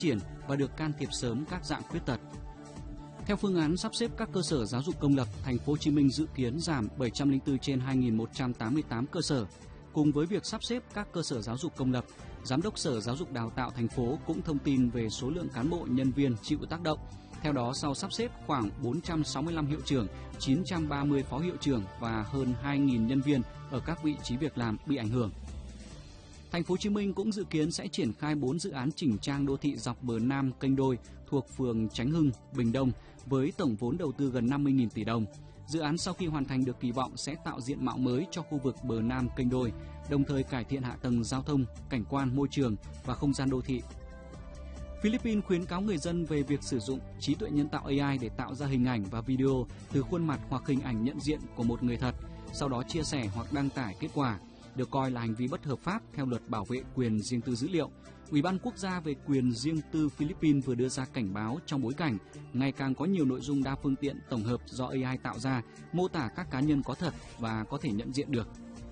triển và được can thiệp sớm các dạng khuyết tật. Theo phương án sắp xếp các cơ sở giáo dục công lập, thành phố Hồ Chí Minh dự kiến giảm 704 trên 2.188 cơ sở. Cùng với việc sắp xếp các cơ sở giáo dục công lập, Giám đốc Sở Giáo dục Đào tạo thành phố cũng thông tin về số lượng cán bộ nhân viên chịu tác động. Theo đó, sau sắp xếp khoảng 465 hiệu trưởng, 930 phó hiệu trưởng và hơn 2.000 nhân viên ở các vị trí việc làm bị ảnh hưởng. Thành phố Hồ Chí Minh cũng dự kiến sẽ triển khai 4 dự án chỉnh trang đô thị dọc bờ Nam kênh Đôi thuộc phường Chánh Hưng, Bình Đông với tổng vốn đầu tư gần 50.000 tỷ đồng. Dự án sau khi hoàn thành được kỳ vọng sẽ tạo diện mạo mới cho khu vực bờ Nam kênh Đôi, đồng thời cải thiện hạ tầng giao thông, cảnh quan môi trường và không gian đô thị. Philippines khuyến cáo người dân về việc sử dụng trí tuệ nhân tạo AI để tạo ra hình ảnh và video từ khuôn mặt hoặc hình ảnh nhận diện của một người thật, sau đó chia sẻ hoặc đăng tải kết quả, được coi là hành vi bất hợp pháp theo luật bảo vệ quyền riêng tư dữ liệu. Ủy ban Quốc gia về quyền riêng tư Philippines vừa đưa ra cảnh báo trong bối cảnh ngày càng có nhiều nội dung đa phương tiện tổng hợp do AI tạo ra, mô tả các cá nhân có thật và có thể nhận diện được.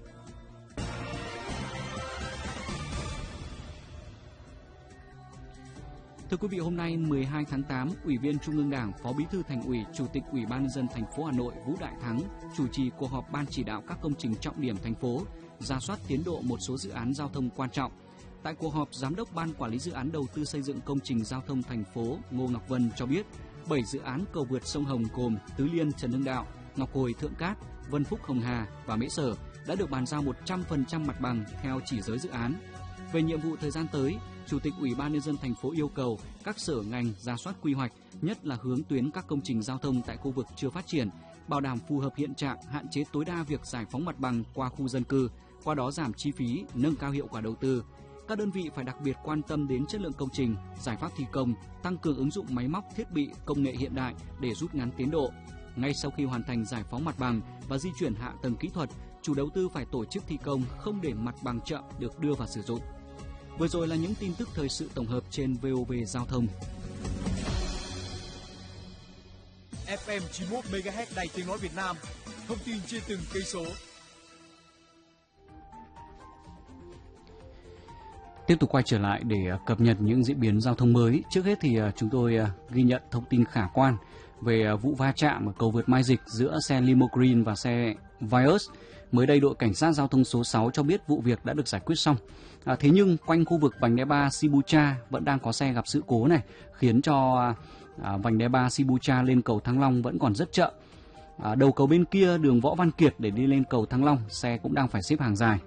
Thưa quý vị, hôm nay 12 tháng 8, Ủy viên Trung ương Đảng, Phó Bí thư Thành ủy, Chủ tịch Ủy ban nhân dân thành phố Hà Nội Vũ Đại Thắng chủ trì cuộc họp ban chỉ đạo các công trình trọng điểm thành phố, rà soát tiến độ một số dự án giao thông quan trọng. Tại cuộc họp, Giám đốc Ban Quản lý Dự án Đầu tư xây dựng công trình giao thông thành phố Ngô Ngọc Vân cho biết, 7 dự án cầu vượt sông Hồng gồm Tứ Liên Trần Hưng Đạo, Ngọc Hồi Thượng Cát, Vân Phúc Hồng Hà và Mễ Sở đã được bàn giao 100% mặt bằng theo chỉ giới dự án. Về nhiệm vụ thời gian tới, Chủ tịch Ủy ban nhân dân thành phố yêu cầu các sở ngành rà soát quy hoạch, nhất là hướng tuyến các công trình giao thông tại khu vực chưa phát triển, bảo đảm phù hợp hiện trạng, hạn chế tối đa việc giải phóng mặt bằng qua khu dân cư, qua đó giảm chi phí, nâng cao hiệu quả đầu tư. Các đơn vị phải đặc biệt quan tâm đến chất lượng công trình, giải pháp thi công, tăng cường ứng dụng máy móc, thiết bị, công nghệ hiện đại để rút ngắn tiến độ. Ngay sau khi hoàn thành giải phóng mặt bằng và di chuyển hạ tầng kỹ thuật, chủ đầu tư phải tổ chức thi công, không để mặt bằng chậm được đưa vào sử dụng. Vừa rồi là những tin tức thời sự tổng hợp trên VOV Giao thông. FM 91 MHz Đài Tiếng nói Việt Nam. Thông tin trên từng cây số. Tiếp tục quay trở lại để cập nhật những diễn biến giao thông mới. Trước hết thì chúng tôi ghi nhận thông tin khả quan về vụ va chạm ở cầu vượt Mai Dịch giữa xe Limo Green và xe Vios. Mới đây, đội cảnh sát giao thông số 6 cho biết vụ việc đã được giải quyết xong. Thế nhưng quanh khu vực vành đai 3 Sibucha vẫn đang có xe gặp sự cố này, khiến cho vành đai 3 Sibucha lên cầu Thăng Long vẫn còn rất chậm. Đầu cầu bên kia đường Võ Văn Kiệt để đi lên cầu Thăng Long, xe cũng đang phải xếp hàng dài.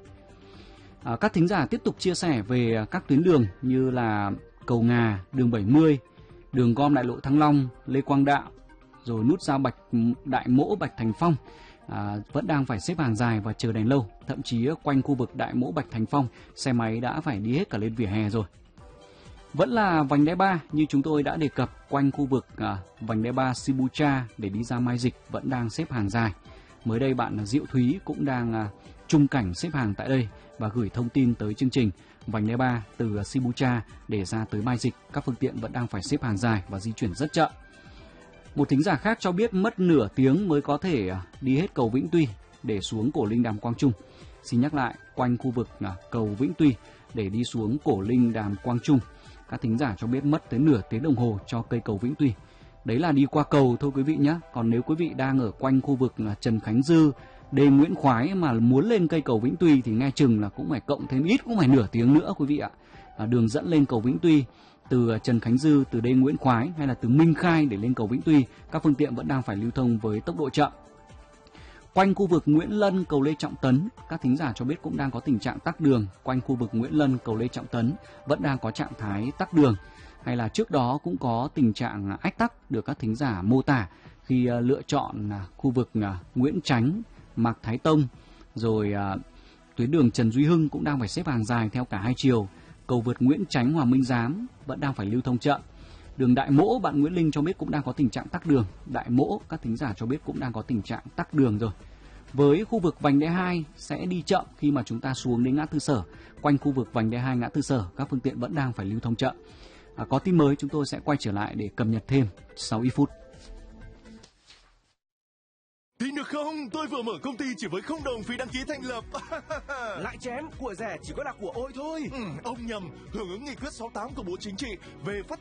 Các thính giả tiếp tục chia sẻ về các tuyến đường như là cầu Ngà, đường 70, đường gom đại lộ Thăng Long, Lê Quang Đạo, rồi nút giao Đại Mỗ Bạch Thành Phong. Vẫn đang phải xếp hàng dài và chờ đèn lâu. Thậm chí quanh khu vực Đại Mỗ Bạch Thành Phong, xe máy đã phải đi hết cả lên vỉa hè rồi. Vẫn là vành đai 3 như chúng tôi đã đề cập, quanh khu vực vành đai 3 Sibucha để đi ra Mai Dịch vẫn đang xếp hàng dài. Mới đây bạn Diệu Thúy cũng đang chung cảnh xếp hàng tại đây và gửi thông tin tới chương trình. Vành đai 3 từ Sibucha để ra tới Mai Dịch, các phương tiện vẫn đang phải xếp hàng dài và di chuyển rất chậm. Một thính giả khác cho biết mất nửa tiếng mới có thể đi hết cầu Vĩnh Tuy để xuống Cổ Linh Đàm Quang Trung. Xin nhắc lại, quanh khu vực cầu Vĩnh Tuy để đi xuống Cổ Linh Đàm Quang Trung, các thính giả cho biết mất tới nửa tiếng đồng hồ cho cây cầu Vĩnh Tuy. Đấy là đi qua cầu thôi quý vị nhé. Còn nếu quý vị đang ở quanh khu vực Trần Khánh Dư, Đê Nguyễn Khoái mà muốn lên cây cầu Vĩnh Tuy thì nghe chừng là cũng phải cộng thêm ít, cũng phải nửa tiếng nữa quý vị ạ. Đường dẫn lên cầu Vĩnh Tuy từ Trần Khánh Dư, từ Đê Nguyễn Khoái hay là từ Minh Khai để lên cầu Vĩnh Tuy, các phương tiện vẫn đang phải lưu thông với tốc độ chậm. Quanh khu vực Nguyễn Lân, cầu Lê Trọng Tấn, các thính giả cho biết cũng đang có tình trạng tắc đường. Quanh khu vực Nguyễn Lân, cầu Lê Trọng Tấn vẫn đang có trạng thái tắc đường. Hay là trước đó cũng có tình trạng ách tắc được các thính giả mô tả khi lựa chọn khu vực Nguyễn Chánh, Mạc Thái Tông, rồi tuyến đường Trần Duy Hưng cũng đang phải xếp hàng dài theo cả hai chiều. Cầu vượt Nguyễn Chánh, Hoàng Minh Giám vẫn đang phải lưu thông chậm. Đường Đại Mỗ, bạn Nguyễn Linh cho biết cũng đang có tình trạng tắc đường. Đại Mỗ, các thính giả cho biết cũng đang có tình trạng tắc đường rồi. Với khu vực vành đai 2 sẽ đi chậm khi mà chúng ta xuống đến ngã tư Sở. Quanh khu vực vành đai 2 ngã tư Sở, các phương tiện vẫn đang phải lưu thông chậm. Có tin mới chúng tôi sẽ quay trở lại để cập nhật thêm sau ít phút. Tin được không? Tôi vừa mở công ty chỉ với 0 đồng phí đăng ký thành lập. Lại chén, của rẻ chỉ có là của ôi thôi. Ông nhầm, hưởng ứng nghị quyết 68 của Bộ Chính trị về phát